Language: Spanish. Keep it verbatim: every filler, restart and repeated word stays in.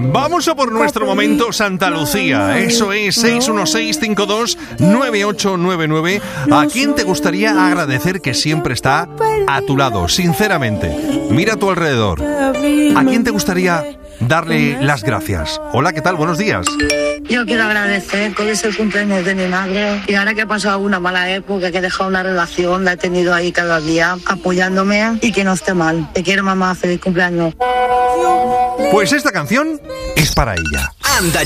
Vamos a por nuestro momento Santa Lucía. Eso es seis uno seis, cinco dos nueve ocho nueve nueve. ¿A quién te gustaría agradecer que siempre está a tu lado? Sinceramente, mira a tu alrededor. ¿A quién te gustaría darle las gracias? Hola, ¿qué tal? Buenos días. Yo quiero agradecer que hoy es el cumpleaños de mi madre y ahora que he pasado una mala época, que he dejado una relación, la he tenido ahí cada día apoyándome y que no esté mal. Te quiero, mamá, feliz cumpleaños. Pues esta canción es para ella. Anda